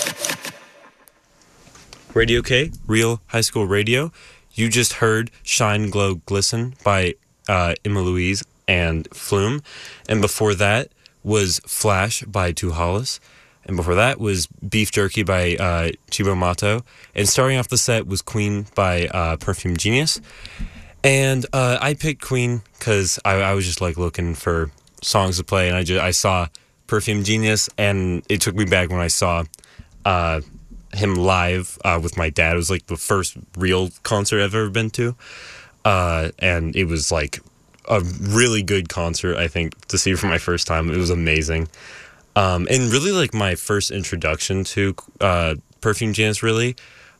Radio K, Real High School Radio. You just heard Shine, Glow, Glisten by Emma Louise and Flume. And before that was Flash by Tu Hollis. And before that was Beef Jerky by Chibo Mato. And starting off the set was Queen by Perfume Genius. And I picked Queen because I was just like looking for songs to play. And I saw Perfume Genius, and it took me back when I saw him live with my dad. It was like the first real concert I've ever been to, and it was like a really good concert, I think, to see for my first time. It was amazing, and really like my first introduction to Perfume Genius. Really,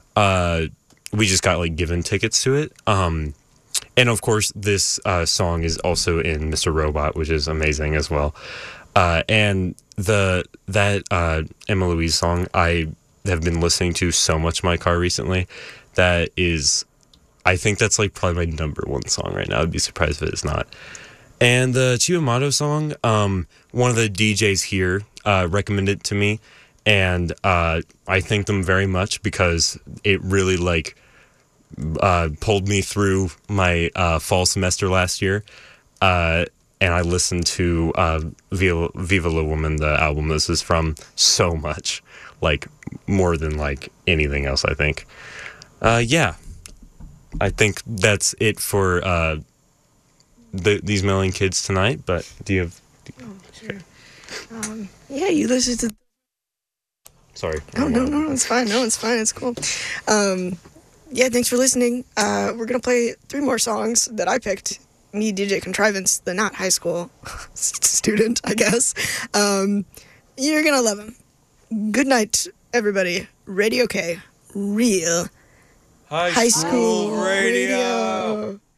we just got like given tickets to it, and of course this song is also in Mr. Robot, which is amazing as well. And that Emma Louise song I have been listening to so much in my car recently. That is, I think that's like probably my number one song right now. I'd be surprised if it is not. And the Chiba Mato song, one of the DJs here recommended it to me, and I thank them very much because it really like pulled me through my fall semester last year. And I listened to Viva La Woman, the album this is from, so much. Like, more than, like, anything else, I think. Yeah. I think that's it for these Million Kids tonight, but do you have... Oh, sure. Yeah, you listen to... Sorry. No, it's fine. No, it's fine. It's cool. Yeah, thanks for listening. We're going to play 3 more songs that I picked. Me, DJ Contrivance, the not high school student, I guess. You're going to love them. Good night, everybody. Radio K, Real High School Radio.